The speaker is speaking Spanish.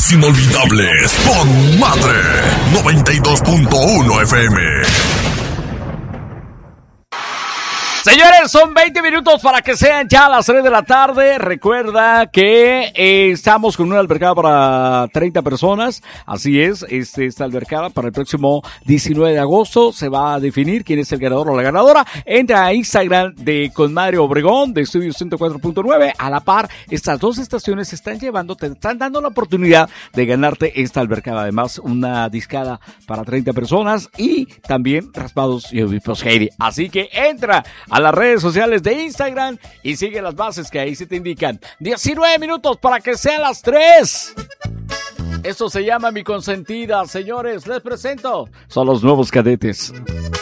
Las inolvidables con Madre 92.1 FM. Señores, son 20 minutos para que sean ya las 3 de la tarde. Recuerda que estamos con una albercada para 30 personas. Así es, esta albercada para el próximo 19 de agosto. Se va a definir quién es el ganador o la ganadora. Entra a Instagram de Conmadre Obregón, de Estudio 104.9. A la par, estas dos estaciones te están dando la oportunidad de ganarte esta albercada. Además, una discada para 30 personas y también raspados y obispos Heidi. Así que entra a las redes sociales de Instagram y sigue las bases que ahí se te indican. 19 minutos para que sean las 3. Esto se llama Mi Consentida. Señores, les presento. Son los nuevos cadetes.